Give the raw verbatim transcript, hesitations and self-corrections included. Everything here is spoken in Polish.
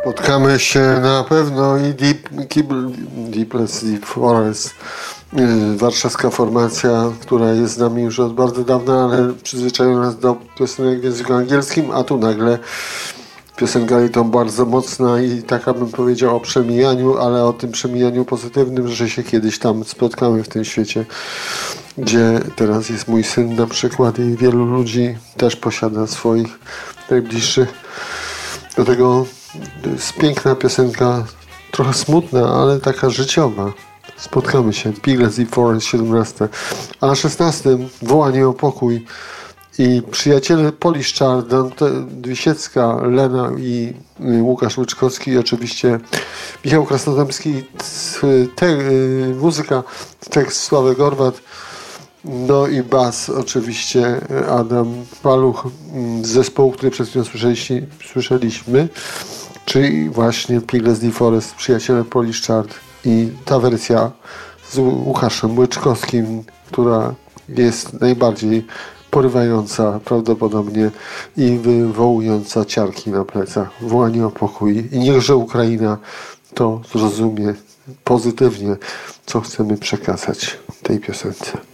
Spotkamy się na pewno i Deep, Deepless, Deep Forest, warszawska formacja, która jest z nami już od bardzo dawna, ale przyzwyczaiła nas do piosenek w języku angielskim, a tu nagle piosenka to bardzo mocna i taka bym powiedział o przemijaniu, ale o tym przemijaniu pozytywnym, że się kiedyś tam spotkamy w tym świecie, gdzie teraz jest mój syn na przykład i wielu ludzi też posiada swoich najbliższych. Dlatego jest piękna piosenka, trochę smutna, ale taka życiowa. Spotkamy się. Piglets Deep Forest siedemnaście. A na szesnastym wołanie o pokój i przyjaciele Poliszczar, Dante Wisiecka, Lena i Łukasz Łyczkowski i oczywiście Michał Krasnodębski, te, muzyka, tekst Sławek Gorwat, no i bas oczywiście Adam Paluch z zespołu, który przed chwilą słyszeliśmy, słyszeliśmy czyli właśnie Piglets Deep Forest, przyjaciele Poliszczar i ta wersja z Łukaszem Łyczkowskim, która jest najbardziej porywająca prawdopodobnie i wywołująca ciarki na plecach. Wołanie o pokój i niechże Ukraina to zrozumie pozytywnie, co chcemy przekazać tej piosence.